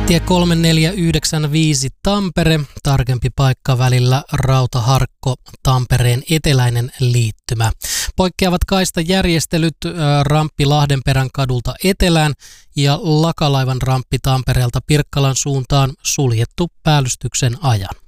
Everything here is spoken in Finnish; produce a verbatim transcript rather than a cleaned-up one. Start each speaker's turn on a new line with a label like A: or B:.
A: Tie kolme neljä yhdeksän viisi Tampere, tarkempi paikka välillä Rautaharkko, Tampereen eteläinen liittymä. Poikkeavat kaistajärjestelyt ramppi Lahdenperän kadulta etelään ja Lakalaivan ramppi Tampereelta Pirkkalan suuntaan suljettu päällystyksen ajan.